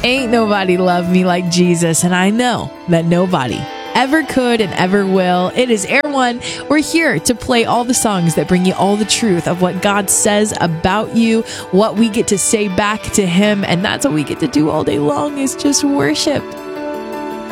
Ain't nobody loved me like Jesus, and I know that nobody ever could and ever will. It is Air One. We're here to play all the songs that bring you all the truth of what God says about you, what we get to say back to Him, and that's what we get to do all day long is just worship.